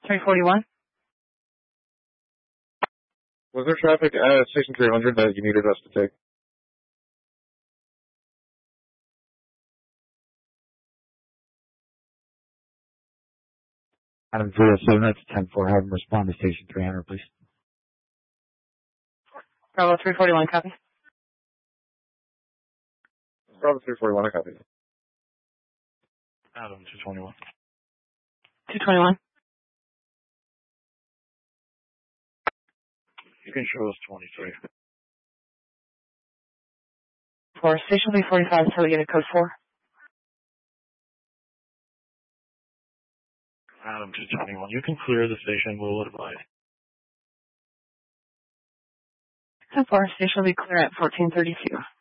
341. Was there traffic at Station 300 that you needed us to take? Adam 307, that's 10-4. Have them respond to Station 300, please. Bravo 341, copy. Bravo 341, I copy. Adam 221. 221. You can show us 23. For Station 345, interrogated code 4. Adam 221. You can clear the station. We'll advise. 10-4, station will be clear at 1432.